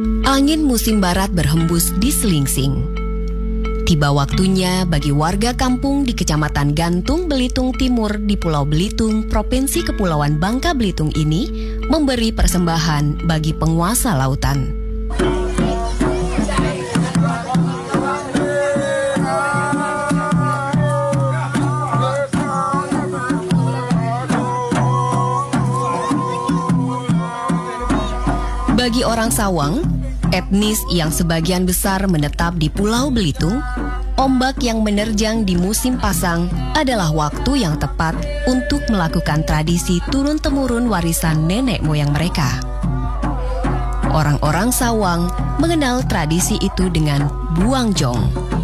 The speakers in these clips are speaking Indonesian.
Angin musim barat berhembus di Selingsing. Tiba waktunya bagi warga kampung di Kecamatan Gantung, Belitung Timur di Pulau Belitung, Provinsi Kepulauan Bangka Belitung ini memberi persembahan bagi penguasa lautan. Bagi orang Sawang, etnis yang sebagian besar menetap di Pulau Belitung, ombak yang menerjang di musim pasang adalah waktu yang tepat untuk melakukan tradisi turun-temurun warisan nenek moyang mereka. Orang-orang Sawang mengenal tradisi itu dengan buang jong.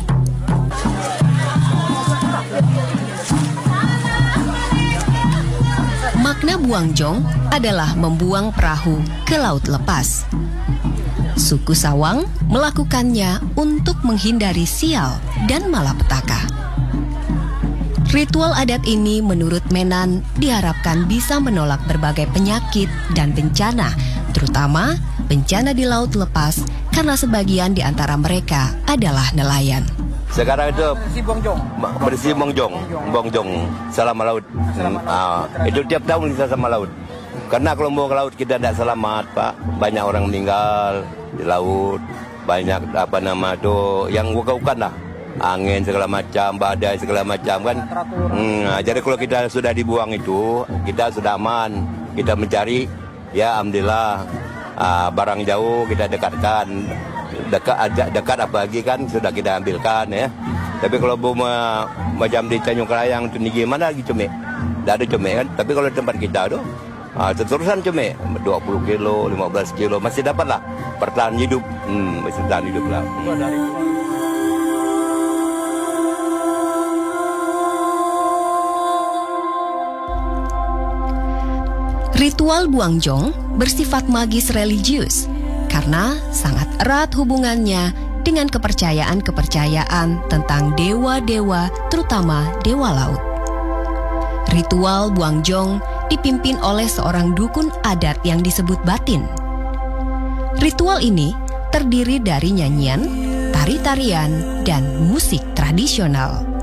Makna buang jong adalah membuang perahu ke laut lepas. Suku Sawang melakukannya untuk menghindari sial dan malapetaka. Ritual adat ini menurut Menan diharapkan bisa menolak berbagai penyakit dan bencana, terutama bencana di laut lepas karena sebagian di antara mereka adalah nelayan. Sekarang itu bersih buang jong selama laut. Itu tiap tahun kita sama laut. Karena kalau buang laut kita tidak selamat, Pak. Banyak orang meninggal di laut. Banyak yang bukan lah. Angin segala macam, badai segala macam kan. Jadi kalau kita sudah dibuang itu, kita sudah aman. Kita mencari, ya alhamdulillah, barang jauh kita dekatkan. Dekat apalagi kan sudah kita ambilkan ya. Tapi kalau macam di Tanjung Kelayang itu gimana lagi cumi? Tidak ada cumi kan. Tapi kalau di tempat kita tuh seterusan cumi 20 kilo, 15 kilo masih dapat lah bertahan hidup. Masih bertahan hidup lah. Ritual buang jong bersifat magis religius karena sangat erat hubungannya dengan kepercayaan-kepercayaan tentang dewa-dewa, terutama dewa laut. Ritual buang jong dipimpin oleh seorang dukun adat yang disebut Batin. Ritual ini terdiri dari nyanyian, tari-tarian, dan musik tradisional.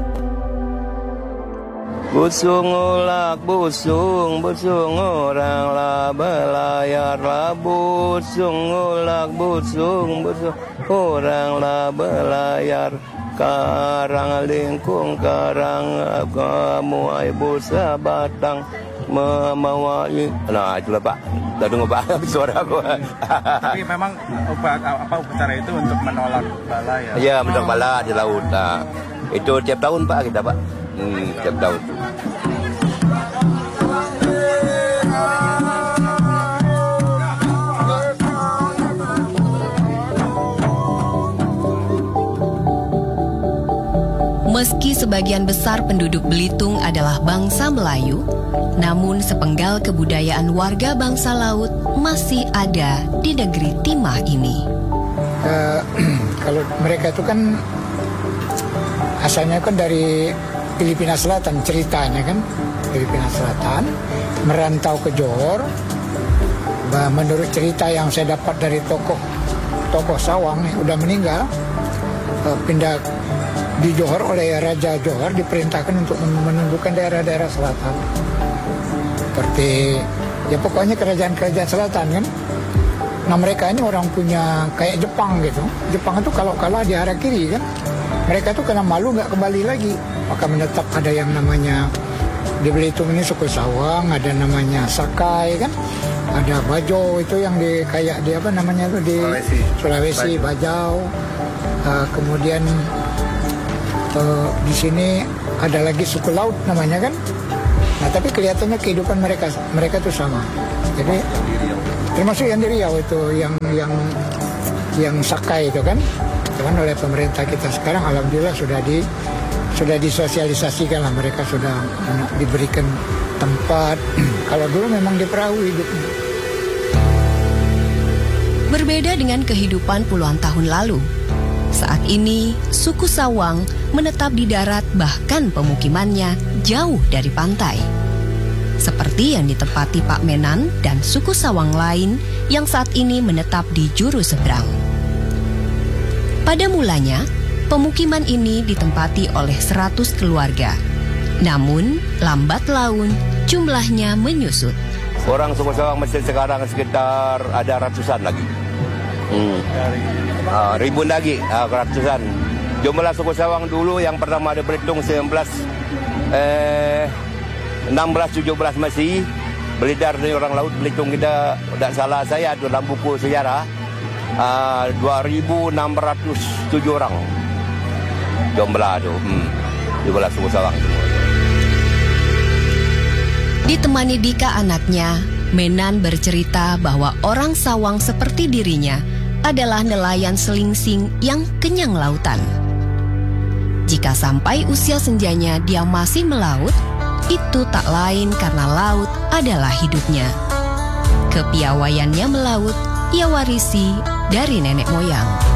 Busung ulak busung orang lah belayar lah. Busung ulak busung orang lah belayar. Karang lingkung karang kamu ibu sabatang memawai. Nah itulah Pak. Dah tunggu Pak suara aku. Tapi memang upacara itu untuk menolak bala ya? Iya menolak bala di laut. Nah, itu tiap tahun Pak kita Pak. Tiap tahun. Meski sebagian besar penduduk Belitung adalah bangsa Melayu, namun sepenggal kebudayaan warga bangsa laut masih ada di negeri Timah ini. Kalau mereka itu kan asalnya kan dari Filipina Selatan ceritanya kan, Filipina Selatan merantau ke Johor. Menurut cerita yang saya dapat dari tokoh Sawang yang udah meninggal, pindah di Johor oleh Raja Johor diperintahkan untuk menundukkan daerah-daerah selatan. Seperti ya pokoknya kerajaan-kerajaan selatan kan. Nah mereka ini orang punya kayak Jepang gitu. Jepang itu kalau kalah di arah kiri kan. Mereka tuh karena malu nggak kembali lagi. Maka menetap ada yang namanya di Belitung ini suku Sawang, ada namanya Sakai kan. Ada Bajo itu yang di kayak di apa namanya itu di Sulawesi Bajau. Kemudian di sini ada lagi suku laut namanya kan. Nah tapi kelihatannya kehidupan mereka tuh sama. Jadi termasuk yang di Riau itu yang Sakai itu kan. Cuman oleh pemerintah kita sekarang alhamdulillah sudah disosialisasikan lah, mereka sudah diberikan tempat. Kalau dulu memang di perahu hidupnya. Berbeda dengan kehidupan puluhan tahun lalu, saat ini suku Sawang menetap di darat, bahkan pemukimannya jauh dari pantai. Seperti yang ditempati Pak Menan dan suku Sawang lain yang saat ini menetap di juru seberang. Pada mulanya, pemukiman ini ditempati oleh 100 keluarga. Namun, lambat laun jumlahnya menyusut. Orang suku Sawang Mesir sekarang sekitar ada ratusan lagi. Ribuan lagi, ratusan. Jumlah suku Sawang dulu yang pertama ada Belitung 16-17 masih beredar dari orang laut Belitung kita, tidak salah saya dalam buku sejarah 2.607 orang jumlah itu, jumlah suku Sawang. Ditemani Dika anaknya, Menan bercerita bahwa orang Sawang seperti dirinya adalah nelayan selingsing yang kenyang lautan. Jika sampai usia senjanya dia masih melaut, itu tak lain karena laut adalah hidupnya. Kepiawaiannya melaut ia warisi dari nenek moyang.